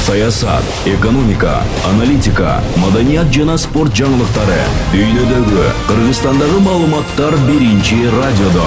саясат, экономика, аналитика, маданият жана спорт жаңылыктары, дүйнөдөгү, Кыргызстандагы маалыматтар биринчи радиодо.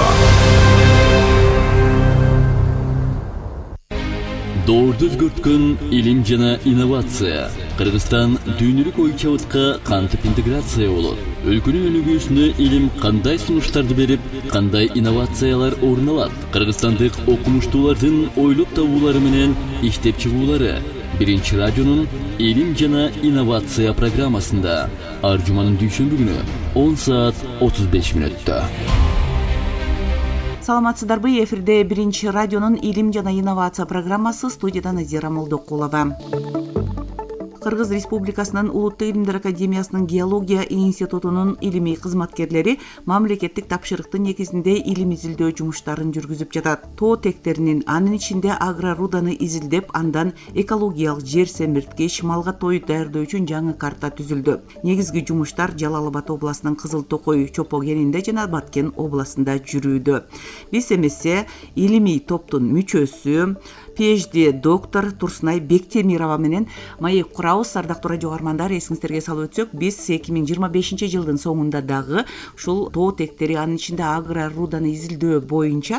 Доорду өзгөрткөн илим жана инновация. Кыргызстан дүйнөлүк ой-чабытка кантип интеграция болот? Өлкөнүн өнүгүүсүнө илим кандай сунуштарды берип, кандай инновациялар орун алат? Кыргызстандык окумуштуулардын ойлоп табуулары менен иштеп чыгуулары. Биринчи радионун илим жана инновация программасында ар жуманын дүйшөмбү күнү 10:35. Саламатсыздарбы, эфирде биринчи радионун илим жана инновация программасы, студияда Назира Молдокулова. Кыргыз Республикасынын Улуттук илимдер академиясынын геология институтунун илимий кызматкерлери мамлекеттик тапшырыктын негизинде илим изилдөө жумуштарын жүргүзүп жатат. Тоо тектеринин, анын ичинде агроруданы изилдеп, андан экологиялык жер семирткич, малга той даярдоо үчүн жаңы карта түзүлдү. Негизги жумуштар Жалал Абад областынын Кызыл Токой Чопо кенинде жана Баткен областында жүрүүдө. Биз эмесе илимий топтун мүчөсү, PhD доктор Турсунай Бектемирова менен маек курабыз. Ардактуу радио каармандар, эсиңиздерге салып өтсөк, биз 2025 жылдын соңунда дагы ушул тоо тектери, анын ичинде агроруданы изилдөө боюнча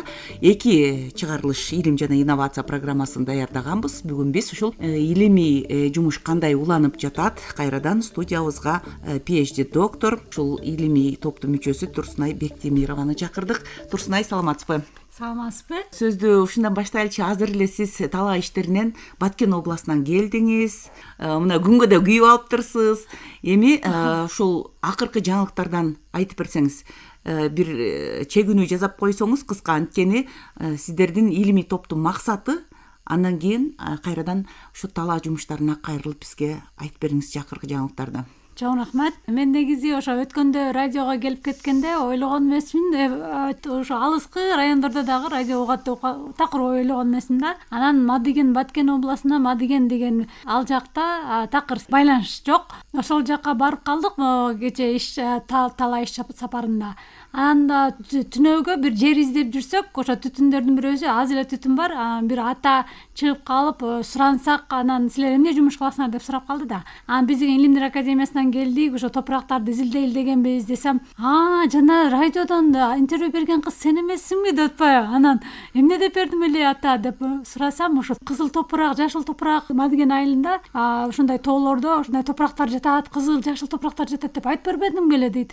2 чыгарылыш илим жана инновация программасын даярдаганбыз. Бүгүн биз ушул илимий жумуш кандай уланып жатат, кайрадан студиябызга PhD доктор, ушул илимий топтун мүчөсү Турсунай Бектемированы чакырдык. Турсунай, саламатсызбы? Саламатсызбы? Сөздү ушундан баштайлычы. Азыр эле сиз талаа иштеринен Баткен областынан келдиңиз. Мына күнгө да күйүп алыптырсыз. Эми ушул акыркы жаңылыктардан айтып берсеңиз, бир чегүүнү жазап койсоңуз кыска, анткени сиздердин илимий топтун максаты, андан кийин кайрадан ушу талаа жумуштарына кайрылып бизге айтып бериңизчи акыркы жаңылыктарды. Чоң рахмат. Мен негизи ошо өткөндө радиого келип кеткенде ойлогон эмесмин, ошо алыскы райондордо дагы радио угат такыр ойлогон эмесмин да. Анан Мадыген, Баткен областына Мадыген деген ал жакта такыр байланыш жок. Ошол жакка барып калдык кече талаа иш сапарында. Анда түнөөгө бир жер издеп жүрсөк, ошо түтүндөрдүн бирөөсү, аз эле түтүн бар, бир ата чыгып калып, сурансак, анан силер эмне жумуш кыласыңар деп сурап калды да. Анан биз деген илимдер академиясынан келдик, ошо топурактарды изилдей дегенбиз десем, жана радиодон интервью берген кыз сен эмессиңби деп атпайбы? Анан эмне деп бердим эле ата деп сурасам, ошо кызыл топурак, жашыл топурак Мадыген айылында ушундай тоолордо ушундай топурактар жатат, кызыл, жашыл топурактар жатат деп айтып бербедим беле дейт.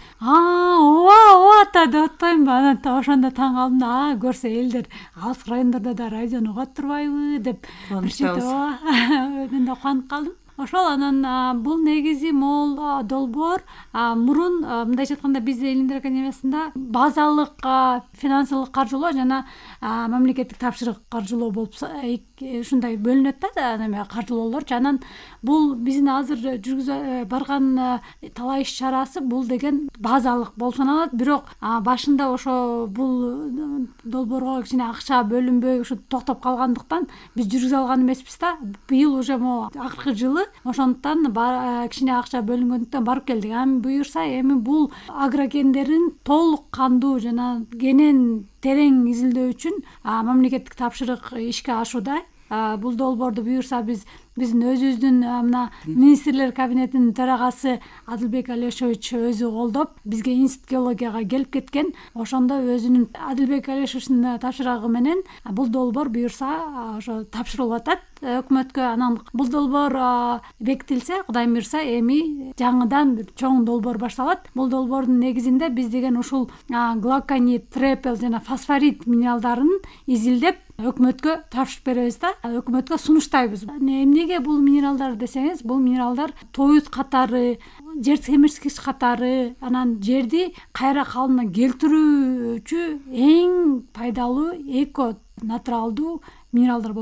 Ооба деп атпаймынбы? Анан ошондо таң калдым да, көрсө элдер алыс райондордо да радиону угат турбайбы деп мен да кубанып калдым. Ошол анан бул негизи мол долбоор. Мурун мындайча айтканда биз илимдер академиясында базалык финансылык каржылоо жана мамлекеттик тапшырык каржылоо болуп ушундай бөлүнөт да, неме каржылоолорчу. Анан бул биздин азыр жүргүзө барган талаа иш чарасы бул деген базалык болуп саналат. Бирок башында ошо бул долбоорго кичине акча бөлүнбөй ушу токтоп калгандыктан биз жүргүзө алган эмеспиз да. Быйыл уже акыркы жылы ошондуктан кичине акча бөлүнгөндүктөн барып келдик. Буюрса эми бул агрокендерин толук кандуу жана кенен терең изилдөө үчүн мамлекеттик тапшырык ишке ашууда. Бул долбоорду буюрса биздин өзүбүздүн мына министрлер кабинетинин төрагасы Адылбек Алешович өзү колдоп, бизге институт геологияга келип кеткен. Ошондо өзүнүн Адылбек Алешовичтин тапшырыгы менен бул долбоор буюрса ошо тапшырылып атат өкмөткө. Анан бул долбоор бекитилсе, Кудайым буйрса, эми жаңыдан бир чоң долбоор башталат. Бул долбоордун негизинде биз деген ушул глаконит, трепел жана фосфорит минералдарын изилдеп өкмөткө тапшырып беребиз да, өкмөткө сунуштайбыз. Эмнеге бул минералдар десеңиз, бул минералдар тоют катары, жер семирткич катары, анан жерди кайра калыбына келтирүүчү эң пайдалуу эко натуралдуу минералдар